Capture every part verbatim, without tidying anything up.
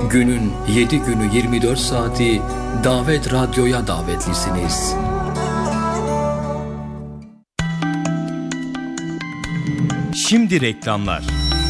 Günün yedi günü yirmi dört saati Davet Radyo'ya davetlisiniz. Şimdi reklamlar.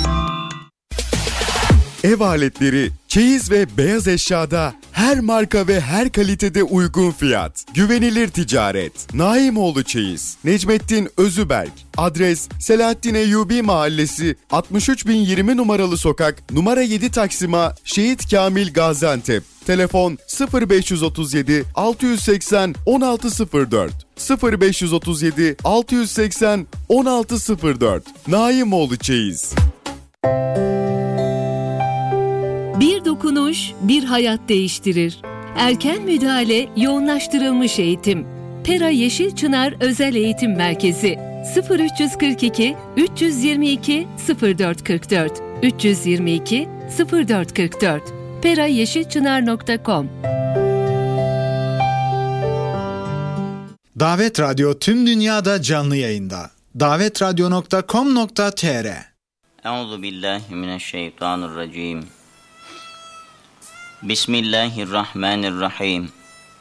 Ev aletleri, çeyiz ve beyaz eşyada her marka ve her kalitede uygun fiyat. Güvenilir ticaret. Naimoğlu Çeyiz. Necmettin Özüberk. Adres Selahattin Eyyubi Mahallesi, altmış üç bin yirmi numaralı sokak, numara yedi Taksim'a, Şehit Kamil Gaziantep. Telefon sıfır beş otuz yedi altı seksen on altı sıfır dört sıfır beş otuz yedi altı seksen on altı sıfır dört. Naimoğlu Çeyiz. Bir dokunuş, bir hayat değiştirir. Erken müdahale, yoğunlaştırılmış eğitim. Pera Yeşilçınar Özel Eğitim Merkezi sıfır üç kırk iki üç yüz yirmi iki sıfır dört kırk dört üç yüz yirmi iki sıfır dört kırk dört pera yeşilçınar nokta com. Davet Radyo tüm dünyada canlı yayında. davet radyo nokta com nokta tr. Euzubillahimineşşeytanirracim. Bismillahirrahmanirrahim.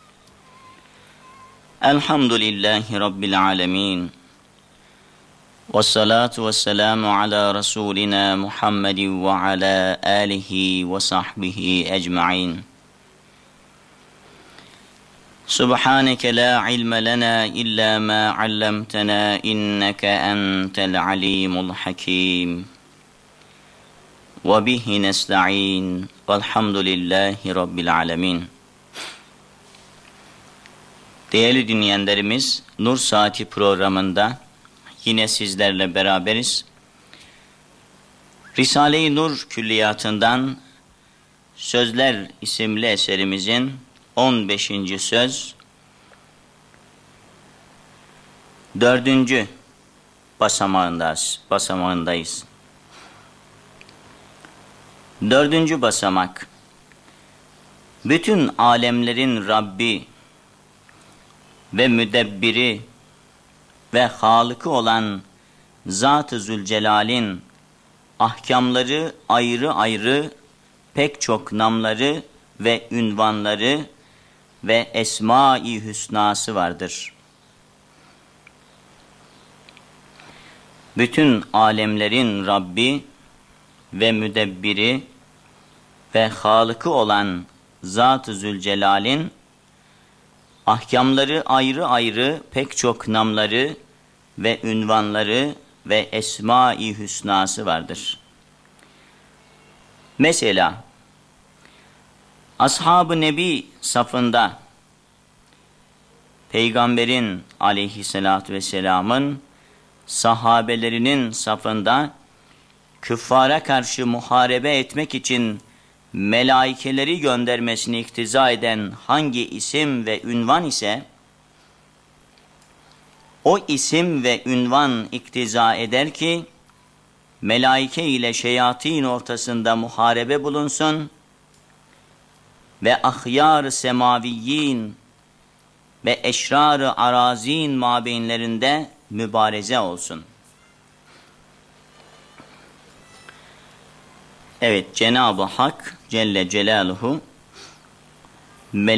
Elhamdülillahi Rabbil alemin. Vessalatu vesselamu ala Resulina Muhammedin ve ala alihi ve sahbihi ecma'in. Subhaneke la ilme lena illa ma allamtena inneke entel alimul hakim. Ve bihi nesta'in. Velhamdülillahi Rabbil alemin. Değerli dinleyenlerimiz, Nur Saati programında yine sizlerle beraberiz. Risale-i Nur Külliyatı'ndan Sözler isimli eserimizin on beşinci söz, dördüncü basamağındayız. basamağındayız. Dördüncü basamak, bütün alemlerin Rabbi ve müdebbiri ve Halık'ı olan Zat-ı Zülcelal'in ahkamları ayrı ayrı pek çok namları ve ünvanları ve Esma-i Hüsnası vardır. Bütün alemlerin Rabbi ve müdebbiri ve Halık'ı olan Zat-ı Zülcelal'in ahkamları ayrı ayrı pek çok namları ve ünvanları ve Esma-i Hüsnası vardır. Mesela Ashab-ı Nebi safında Peygamberin aleyhissalatü vesselamın sahabelerinin safında küffara karşı muharebe etmek için melaikeleri göndermesini iktiza eden hangi isim ve ünvan ise, o isim ve ünvan iktiza eder ki, melaike ile şeyatin ortasında muharebe bulunsun ve ahyar-ı semaviyyin ve eşrar-ı arazin mabeyinlerinde mübareze olsun. Evet, Cenab-ı Hak Celle Celaluhu